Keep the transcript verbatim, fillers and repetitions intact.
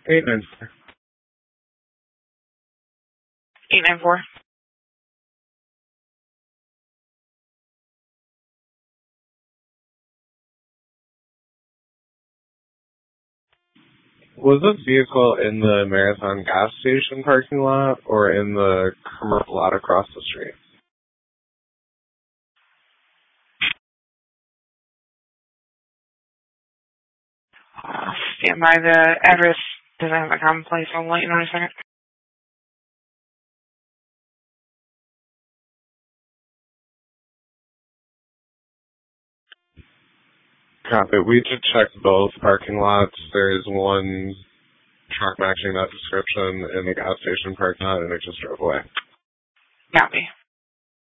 eight nine four. eight nine four. Was this vehicle in the Marathon gas station parking lot or in the commercial lot across the street? Uh, stand by. The address doesn't have a common place. I'll let you know in a second. Copy. We did check both parking lots. There is one truck matching that description in the gas station parking lot, and it just drove away. Copy.